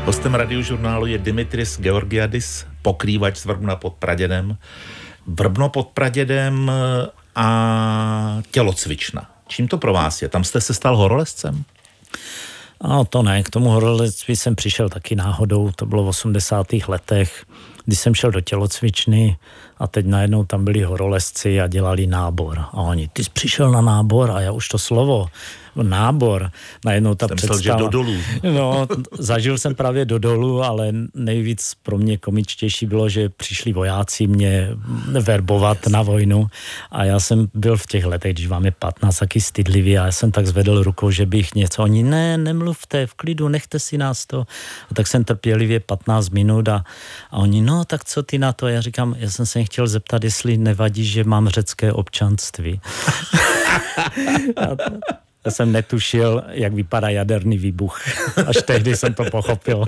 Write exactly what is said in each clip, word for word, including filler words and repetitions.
Hostem Radiožurnálu je Dimitris Georgiadis, pokrývač z Vrbna pod Pradědem. Vrbno pod Pradědem a tělocvična. Čím to pro vás je? Tam jste se stal horolezcem? No to ne, k tomu horolezství jsem přišel taky náhodou, to bylo v osmdesátých letech, kdy jsem šel do tělocvičny a teď najednou tam byli horolezci a dělali nábor. A oni, ty jsi přišel na nábor a já už to slovo, nábor, najednou ta jsem představa. Myslel, že do dolů. No, zažil jsem právě do dolů, ale nejvíc pro mě komičtější bylo, že přišli vojáci mě verbovat na vojnu a já jsem byl v těch letech, když vám je patnáct, taky stydlivý a já jsem tak zvedl rukou, že bych něco, oni ne, nemluvte, v klidu, nechte si nás to. A tak jsem trpělivě patnáct minut a, a oni, no tak co ty na to? Já říkám, já jsem se chtěl zeptat, jestli nevadí, že mám řecké občanství. Já jsem netušil, jak vypadá jaderný výbuch. Až tehdy jsem to pochopil.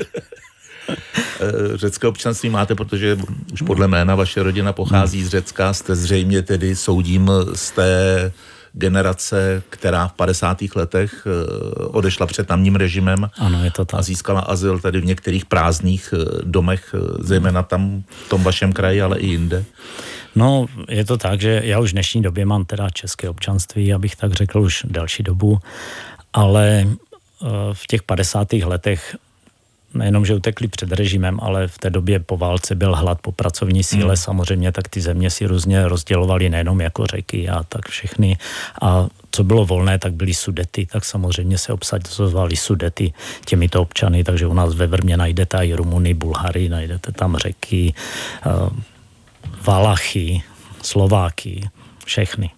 Řecké občanství máte, protože už podle jména vaše rodina pochází z Řecka. Jste zřejmě tedy, soudím, z té generace, která v padesátých letech odešla před tamním režimem. Ano, je to tak. A získala azyl tady v některých prázdných domech, zejména tam v tom vašem kraji, ale i jinde. No, je to tak, že já už v dnešní době mám teda české občanství, abych tak řekl už delší dobu, ale v těch padesátých letech nejenom, že utekli před režimem, ale v té době po válce byl hlad po pracovní síle, hmm. samozřejmě, tak ty země si různě rozdělovali nejenom jako řeky a tak všechny. A co bylo volné, tak byly Sudety, tak samozřejmě se obsazovali Sudety těmito občany, takže u nás ve Vrmě najdete i Rumuny, Bulhary, najdete tam Řeky, Valachy, Slováky, všechny.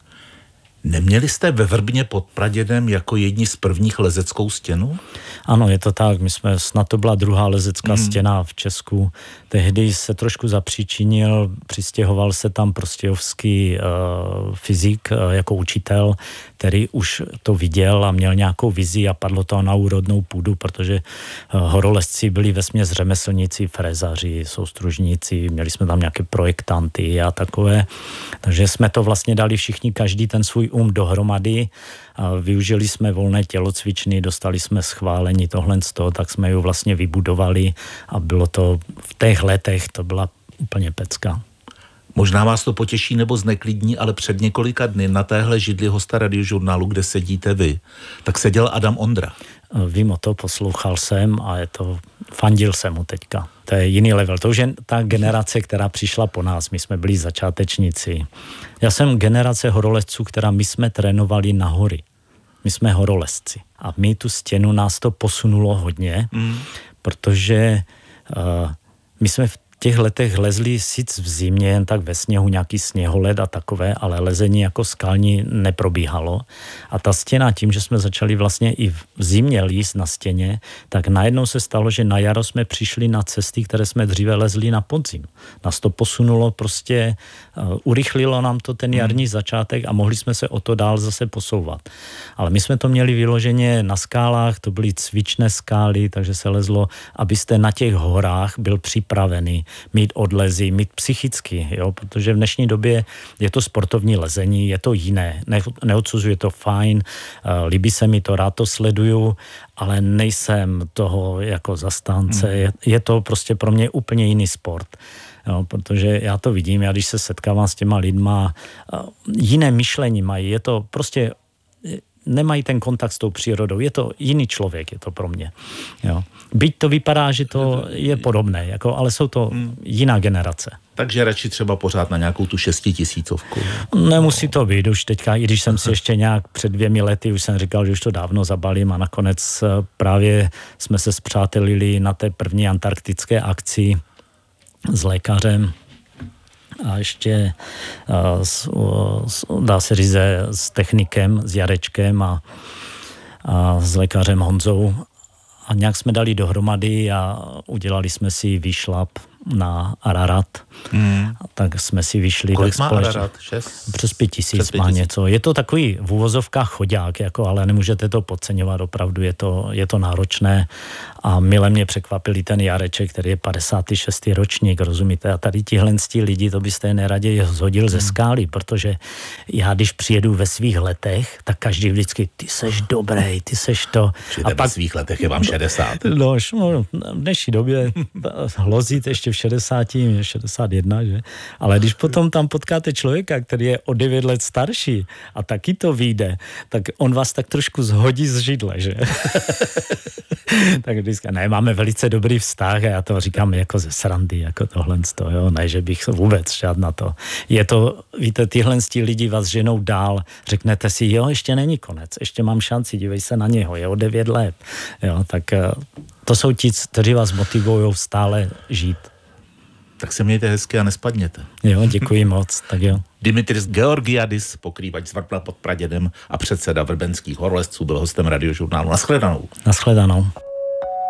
Neměli jste ve Vrbně pod Pradědem jako jedni z prvních lezeckou stěnu? Ano, je to tak. My jsme, snad to byla druhá lezecká hmm. stěna v Česku. Tehdy se trošku zapříčinil, přistěhoval se tam prostějovský uh, fyzik uh, jako učitel, který už to viděl a měl nějakou vizi a padlo to na úrodnou půdu, protože uh, horolezci byli vesměs řemeslníci, frézaři, soustružníci, měli jsme tam nějaké projektanty a takové. Takže jsme to vlastně dali všichni, každý ten svůj um dohromady a využili jsme volné tělocvičny, dostali jsme schválení tohle z toho, tak jsme ji vlastně vybudovali a bylo to v těch letech, to byla úplně pecka. Možná vás to potěší nebo zneklidní, ale před několika dny na téhle židli hosta Radiožurnálu, kde sedíte vy, tak seděl Adam Ondra. Vím o to, poslouchal jsem a je to, fandil jsem mu teďka. To je jiný level. To už je ta generace, která přišla po nás. My jsme byli začátečníci. Já jsem generace horolezců, která my jsme trénovali na hory. My jsme horolezci. A my tu stěnu, nás to posunulo hodně, mm. protože uh, my jsme v těch letech lezli sic v zimě, jen tak ve sněhu, nějaký sněholed a takové, ale lezení jako skalní neprobíhalo. A ta stěna, tím, že jsme začali vlastně i v zimě líst na stěně, tak najednou se stalo, že na jaro jsme přišli na cesty, které jsme dříve lezli na podzim. Nás to posunulo prostě, uh, urychlilo nám to ten jarní začátek a mohli jsme se o to dál zase posouvat. Ale my jsme to měli vyloženě na skálách, to byly cvičné skály, takže se lezlo, abyste na těch horách byl připravený mít odlezy, mít psychicky, jo, protože v dnešní době je to sportovní lezení, je to jiné, ne, neodsuzuji, je to fajn, uh, líbí se mi to, rád to sleduju, ale nejsem toho jako zastánce, hmm. je, je to prostě pro mě úplně jiný sport. Jo, protože já to vidím, já když se setkávám s těma lidma, uh, jiné myšlení mají, je to prostě nemají ten kontakt s tou přírodou. Je to jiný člověk, je to pro mě. Jo. Byť to vypadá, že to je podobné, jako, ale jsou to jiná generace. Takže radši třeba pořád na nějakou tu šestitisícovku. Nemusí to být už teďka, i když jsem si ještě nějak před dvěmi lety, už jsem říkal, že už to dávno zabalím a nakonec právě jsme se spřátelili na té první antarktické akci s lékařem a ještě s, s, dá se říct s technikem, s Jarečkem a, a s lékařem Honzou a nějak jsme dali dohromady a udělali jsme si výšlap na Ararat. Hmm. Tak jsme si vyšli. Kolik tak má společně, Ararat? Šest? Přes pět tisíc má něco. Je to takový v úvozovkách chodák, jako, ale nemůžete to podceňovat, opravdu je to, je to náročné. A mile mě překvapili ten Jareček, který je padesátý šestý ročník, rozumíte? A tady tihle lidi, to byste neraději zhodil ze skály, protože já, když přijedu ve svých letech, tak každý vždycky, ty seš dobrý, ty seš to. Přijde a pak ve svých letech je vám šedesát. No, v dnešní době hlozit ještě v šedesáti, šedesát jedna, že? Ale když potom tam potkáte člověka, který je o devět let starší a taky to vyjde, tak on vás tak trošku zhodí z židle, že? Tak vždycky, ne, máme velice dobrý vztah a já to říkám jako ze srandy, jako tohle, jo, ne, že bych vůbec žádná to. Je to, víte, tyhle lidi vás ženou dál, řeknete si, jo, ještě není konec, ještě mám šanci, dívej se na něho, je o devět let, jo, tak to jsou ti, kteří vás motivují stále žít. Tak se mějte hezky a nespadněte. Jo, děkuji moc, tak jo. Dimitris Georgiadis, pokrývač z Vrbna pod Pradědem a předseda vrbenských horolezců, byl hostem Radiožurnálu. Naschledanou. Naschledanou.